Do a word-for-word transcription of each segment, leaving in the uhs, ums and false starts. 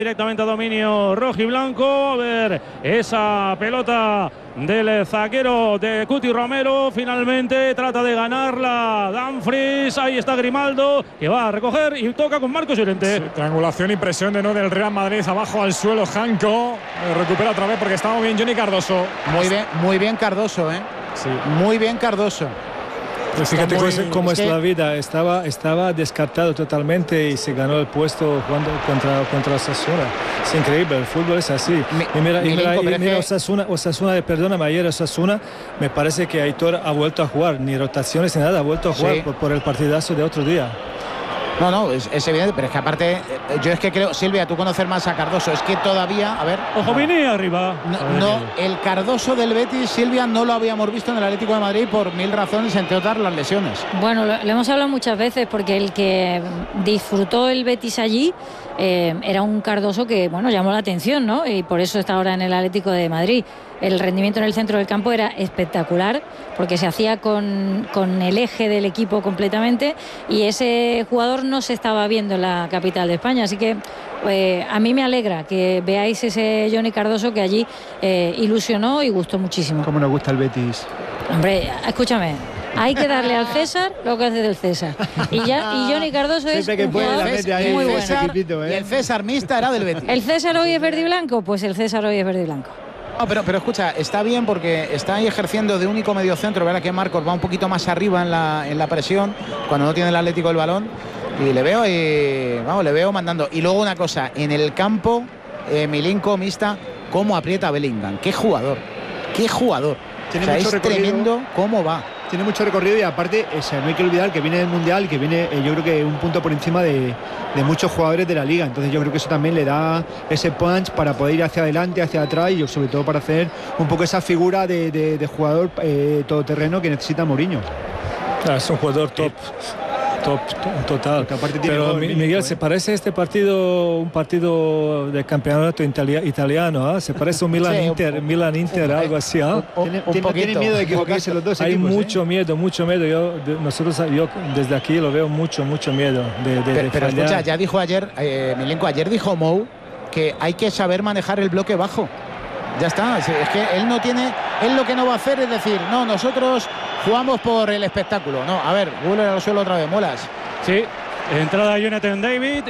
Directamente a dominio rojo y blanco. A ver, esa pelota del zaguero de Cuti Romero. Finalmente trata de ganarla Dumfries. Ahí está Grimaldo, que va a recoger y toca con Marcos Llorente. Sí, triangulación y presión de no del Real Madrid. Abajo al suelo Janko. Eh, recupera otra vez porque estaba muy bien Johnny Cardoso. Muy bien, muy bien Cardoso, ¿eh? Sí. Muy bien Cardoso. Pues fíjate muy, cómo es, es que... la vida. Estaba, estaba descartado totalmente y se ganó el puesto jugando contra, contra Osasuna. Es increíble, el fútbol es así. Mi, y mira, y mira, y mira que... Osasuna, Osasuna, perdóname, ayer Osasuna, me parece que Aitor ha vuelto a jugar, ni rotaciones ni nada, ha vuelto a jugar sí. por, por el partidazo de otro día. No, no, es, es evidente, pero es que aparte, yo es que creo, Silvia, tú conoces más a Cardoso, es que todavía, a ver... Ojo, Vini arriba. No, no, el Cardoso del Betis, Silvia, no lo habíamos visto en el Atlético de Madrid por mil razones, entre otras las lesiones. Bueno, lo, lo hemos hablado muchas veces, porque el que disfrutó el Betis allí eh, era un Cardoso que, bueno, llamó la atención, ¿no? Y por eso está ahora en el Atlético de Madrid. El rendimiento en el centro del campo era espectacular, porque se hacía con, con el eje del equipo completamente, y ese jugador no se estaba viendo en la capital de España. Así que eh, a mí me alegra que veáis ese Johnny Cardoso que allí eh, ilusionó y gustó muchísimo. ¿Cómo nos gusta el Betis? Hombre, escúchame, hay que darle al César lo que hace del César. Y ya y Johnny Cardoso es que un jugador ahí muy bueno. César, equipito, ¿eh? Y el César mixta era del Betis. ¿El César hoy es verde y blanco? Pues el César hoy es verde y blanco. No, pero, pero escucha, está bien porque está ahí ejerciendo de único mediocentro. Verá que Marcos va un poquito más arriba en la, en la presión cuando no tiene el Atlético el balón. Y le veo y vamos, le veo mandando. Y luego una cosa, en el campo, eh, Milinko, Mista, cómo aprieta a Bellingham. Qué jugador, qué jugador. Tiene o sea, mucho es recorrido. Tremendo cómo va. Tiene mucho recorrido y aparte o sea, no hay que olvidar que viene del Mundial, que viene eh, yo creo que un punto por encima de, de muchos jugadores de la Liga. Entonces yo creo que eso también le da ese punch para poder ir hacia adelante, hacia atrás y sobre todo para hacer un poco esa figura de, de, de jugador eh, todoterreno que necesita Mourinho. Ah, es un jugador top. Top, total. Pero Miguel, ¿se parece este partido un partido de campeonato italia, italiano? ¿eh? ¿Se parece un Milan sí, Inter, un, Milan Inter, un, algo así? ¿eh? Un, un, un tiene, tiene miedo de equivocarse los dos Hay equipos, mucho ¿eh? miedo, mucho miedo. Yo, de, nosotros, yo desde aquí lo veo mucho, mucho miedo. De, de, pero de pero fallar. escucha, ya dijo ayer, eh, Milenko, ayer dijo Mou que hay que saber manejar el bloque bajo. Ya está, es que él no tiene, él lo que no va a hacer es decir, no, nosotros jugamos por el espectáculo. No, a ver, Guller al suelo otra vez, Molas. Sí, entrada Jonathan David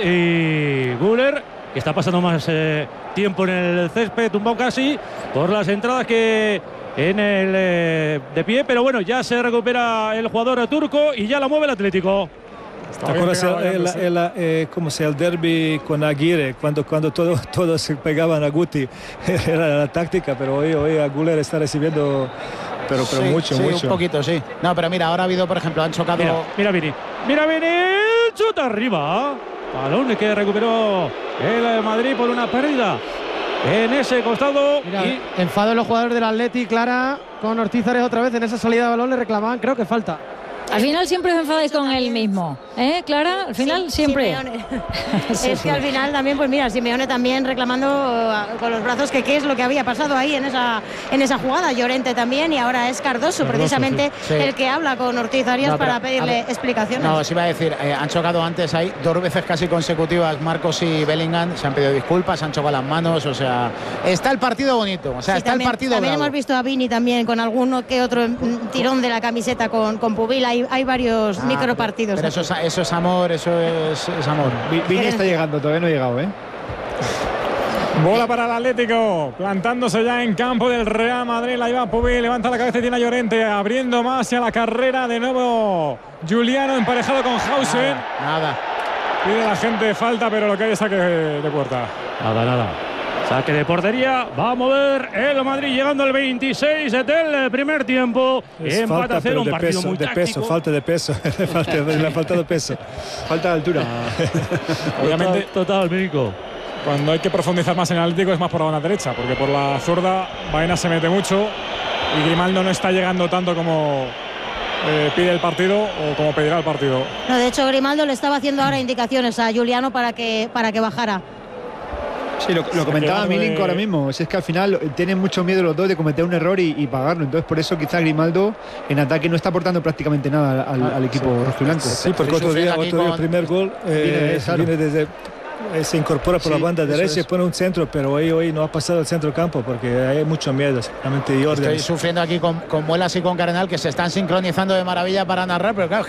y Guller, que está pasando más eh, tiempo en el césped, tumbado casi, por las entradas que en el eh, de pie, pero bueno, ya se recupera el jugador turco y ya la mueve el Atlético. ¿Te acuerdas el, el, el, el, eh, como sea, el derbi con Aguirre, cuando, cuando todos todo se pegaban a Guti? Era la táctica, pero hoy, hoy a Guller está recibiendo... Pero, pero sí, mucho, sí, mucho. un poquito, sí. No, pero mira, ahora ha habido, por ejemplo, han chocado... Mira, mira Vini, mira Vini, chuta arriba. Balón que recuperó el Madrid por una pérdida en ese costado. Mira, y... enfado de los jugadores del Atleti, Clara, con Ortízares otra vez en esa salida de balón, le reclamaban, creo que falta. Al final siempre os enfadáis con él mismo, ¿eh, Clara? Al final sí, siempre. Es que al final también, pues mira, Simeone también reclamando uh, con los brazos que qué es lo que había pasado ahí en esa en esa jugada. Llorente también, y ahora es Cardoso, Cardoso precisamente sí. Sí. el que habla con Ortiz Arias no, para pedirle ver, explicaciones. No, sí iba a decir, eh, han chocado antes ahí dos veces casi consecutivas Marcos y Bellingham, se han pedido disculpas, se han chocado las manos, o sea, está el partido bonito, o sea, sí, está también, el partido También bravo. hemos visto a Vini también con alguno que otro tirón de la camiseta con, con Pubil, hay, hay varios ah, micropartidos. Pero, pero eso, es, eso es amor, eso es, es amor. Vini está llegando, todavía no ha llegado, ¿eh? Bola para el Atlético, plantándose ya en campo del Real Madrid. La lleva Pubil, levanta la cabeza y tiene a Llorente, abriendo más hacia la carrera. De nuevo Giuliano emparejado con Hausen. Nada, nada. Pide la gente falta, pero lo que hay es saque de puerta. Nada, nada. Saque de portería, va a mover el Madrid llegando al veintiséis del primer tiempo. Es empate falta, a cero, un de partido peso, muy de táctico. peso, falta de peso, falta, le ha faltado peso, falta de altura. Obviamente, total, México. Cuando hay que profundizar más en el Atlético es más por la banda derecha, porque por la zurda Baena se mete mucho y Grimaldo no está llegando tanto como eh, pide el partido o como pedirá el partido. No, de hecho, Grimaldo le estaba haciendo ahora indicaciones a Giuliano para que, para que bajara. Sí, lo, lo comentaba Milinko de... ahora mismo. Si es que al final tienen mucho miedo los dos de cometer un error y, y pagarlo. Entonces, por eso quizá Grimaldo en ataque no está aportando prácticamente nada al, ah, al equipo sí, rojiblanco. Sí, porque otro día, otro día el primer gol eh, viene, claro. viene desde eh, se incorpora por Sí, la banda derecha es. y pone un centro, pero hoy, hoy no ha pasado el centro campo porque hay mucho miedo, exactamente. Estoy sufriendo aquí con, con Muelas y con Cardenal, que se están sincronizando de maravilla para narrar, pero claro,